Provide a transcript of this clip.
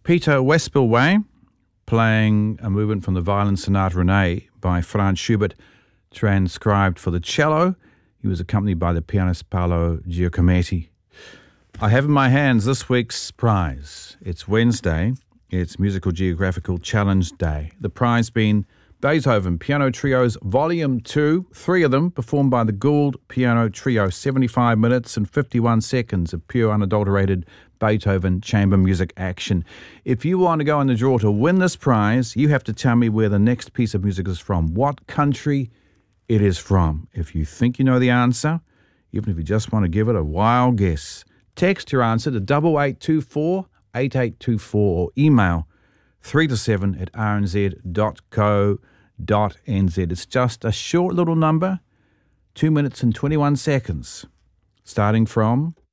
Peter Wespelwey playing a movement from the violin Sonata Renee by Franz Schubert, transcribed for the cello. He was accompanied by the pianist Paolo Giacometti. I have in my hands this week's prize. It's Wednesday. It's Musical Geographical Challenge Day. The prize being Beethoven Piano Trios Volume 2, 3 of them performed by the Gould Piano Trio, 75 minutes and 51 seconds of pure unadulterated Beethoven chamber music action. If you want to go in the draw to win this prize, you have to tell me where the next piece of music is from, what country it is from. If you think you know the answer, even if you just want to give it a wild guess, text your answer to 8824 or email 3to7@rnz.co.nz. It's just a short little number, 2 minutes and 21 seconds, starting from